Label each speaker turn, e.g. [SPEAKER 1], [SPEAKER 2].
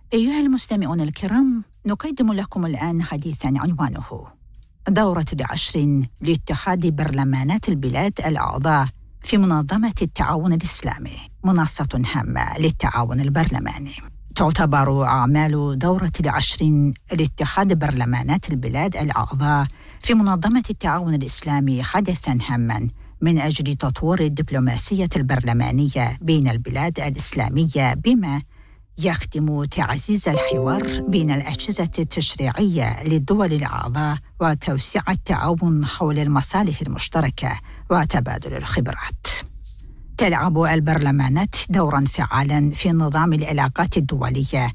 [SPEAKER 1] أيها المستمعون الكرام، نقدم لكم الآن حديثاً عنوانه دورة العشر لاتحاد برلمانات البلاد الأعضاء في منظمة التعاون الإسلامي، منصة هامة للتعاون البرلماني. تعتبر أعمال دورة العشر لاتحاد برلمانات البلاد الأعضاء في منظمة التعاون الإسلامي حدثاً هاماً من أجل تطوير الدبلوماسية البرلمانية بين البلاد الإسلامية، بما يخدم تعزيز الحوار بين الأجهزة التشريعية للدول الأعضاء وتوسيع التعاون حول المصالح المشتركة وتبادل الخبرات. تلعب البرلمانات دوراً فعالاً في نظام العلاقات الدولية